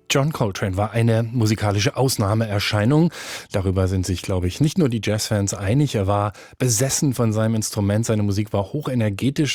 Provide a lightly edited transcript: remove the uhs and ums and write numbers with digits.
John Coltrane war eine musikalische Ausnahmeerscheinung. Darüber sind sich, glaube ich, nicht nur die Jazzfans einig. Er war besessen von seinem Instrument. Seine Musik war hochenergetisch